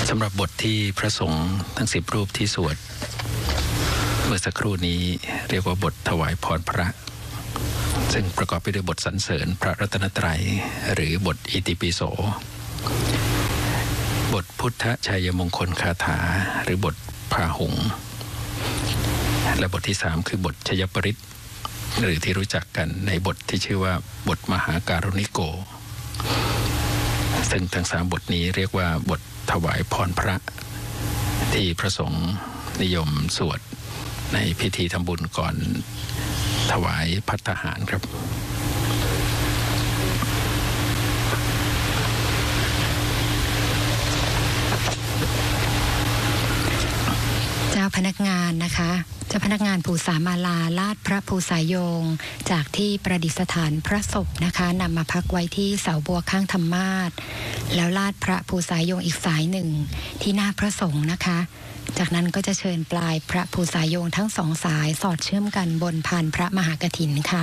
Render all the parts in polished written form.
สำหรับบทที่พระสงฆ์ทั้ง10รูปที่สวดเมื่อสักครู่นี้เรียกว่าบทถวายพรพระซึ่งประกอบไปด้วยบทสรรเสริญพระรัตนตรัยหรือบทอิติปิโสบทพุทธชัยมงคลคาถาหรือบทพาหุงและบทที่3คือบทชยปริตหรือที่รู้จักกันในบทที่ชื่อว่าบทมหาการุณิโกซึ่งทั้ง3บทนี้เรียกว่าบทถวายพรพระที่พระสงฆ์นิยมสวดในพิธีทำบุญก่อนถวายภัตตาหารครับเจ้าพนักงานนะคะเจ้าพนักงานภูษามาลาลาดพระภูษาโยงจากที่ประดิษฐานพระศพนะคะนำมาพักไว้ที่เสาบัวข้างธรรมาสน์แล้วลาดพระภูษาโยงอีกสายหนึ่งที่หน้าพระสงฆ์นะคะจากนั้นก็จะเชิญปลายพระภูษาโยงทั้ง2สายสอดเชื่อมกันบนพานพระมหากฐินค่ะ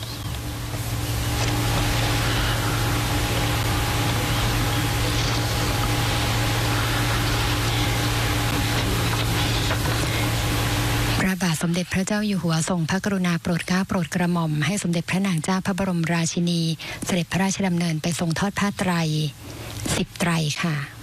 พระบาทสมเด็จพระเจ้าอยู่หัวทรงพระกรุณาโปรดเกล้าโปรดกระหม่อมให้สมเด็จพระนางเจ้าพระบรมราชินีเสด็จพระราชดำเนินไปทรงทอดผ้าไตร10 ไตรค่ะ